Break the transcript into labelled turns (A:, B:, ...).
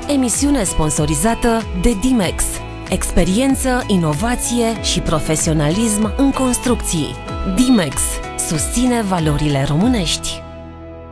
A: Emisiune sponsorizată de Dimex. Experiență, inovație și profesionalism în construcții. Dimex susține valorile românești.